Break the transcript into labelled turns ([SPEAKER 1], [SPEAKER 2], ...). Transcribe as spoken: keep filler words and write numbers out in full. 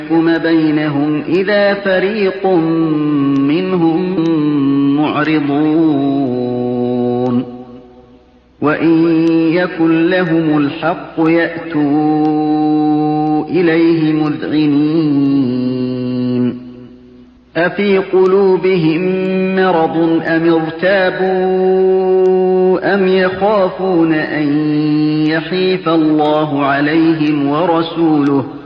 [SPEAKER 1] يحكم بينهم إذا فريق منهم معرضون وإن يكن لهم الحق يأتوا إليه مذعنين أفي قلوبهم مرض أم ارتابوا أم يخافون أن يحيف الله عليهم ورسوله